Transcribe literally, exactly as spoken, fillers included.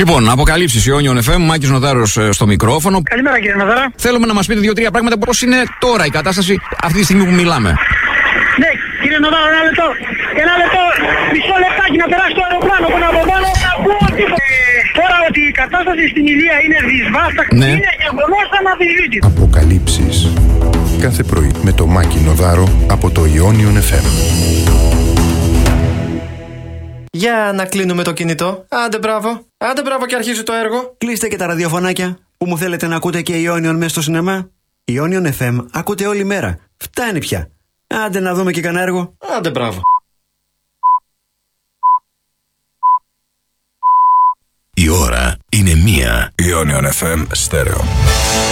Λοιπόν, αποκαλύψεις Ιόνιον εφ εμ, Μάκης Νοδάρος στο μικρόφωνο. Καλημέρα κύριε Νοδάρα. Θέλουμε να μας πείτε δύο-τρία πράγματα πώς είναι τώρα η κατάσταση αυτή τη στιγμή που μιλάμε. Ναι, κύριε Νοδάρα, ένα λεπτό. Ένα λεπτό, μισό λεπτάκι να περάσει το αεροπλάνο που είναι από πάνω. Να πω ότι τώρα ότι η κατάσταση στην Ηλία είναι δυσβάσταχτη, ναι. Είναι γεγονός αναμφισβήτητο. Αποκαλύψεις. Κάθε πρωί με το Μάκη Νοδάρο από το Ιόνιον εφ εμ. Για να κλείνουμε το κινητό. Άντε μπράβο. Άντε μπράβο και αρχίζει το έργο. Κλείστε και τα ραδιοφωνάκια που μου θέλετε να ακούτε και Ιόνιον μέσα στο σινεμά. Ιόνιον εφ εμ ακούτε όλη μέρα. Φτάνει πια. Άντε να δούμε και κανένα έργο. Άντε μπράβο. Η ώρα είναι μία. Ιόνιον εφ εμ στέρεο.